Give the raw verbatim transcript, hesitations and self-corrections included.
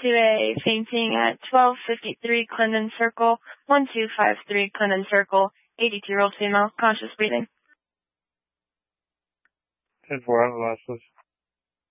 to a fainting at twelve fifty-three Clinton Circle, one two five three Clinton Circle, eighty-two-year-old female, conscious breathing. ten four, analysis.